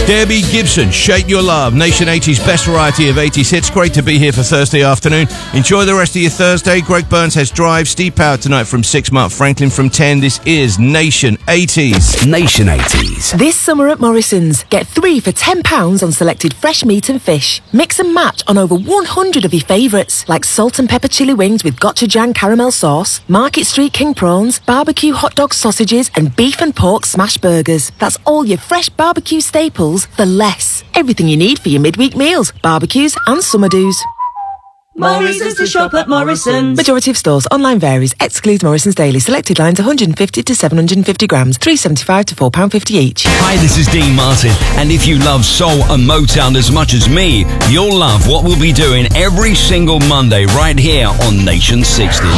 Debbie Gibson, Shake Your Love, Nation 80's best variety of 80s hits. Great to be here for Thursday afternoon. Enjoy the rest of your Thursday. Greg Burns has Drive, Steve Power tonight from 6, Mark Franklin from 10. This is Nation 80s. Nation 80s. This summer at Morrison's, get 3 for £10 on selected fresh meat and fish. Mix and match on over 100 of your favourites, like salt and pepper chili wings with gochujang caramel sauce, Market Street king prawns, barbecue hot dog sausages, and beef and pork smash burgers. That's all your fresh barbecue staples for less. Everything you need for your midweek meals, barbecues and summer do's. Morrison's to shop at Morrison's. Majority of stores. Online varies. Excludes Morrison's Daily. Selected lines 150 to 750 grams. £3.75 to £4.50 each. Hi, this is Dean Martin. And if you love soul and Motown as much as me, you'll love what we'll be doing every single Monday right here on Nation 60.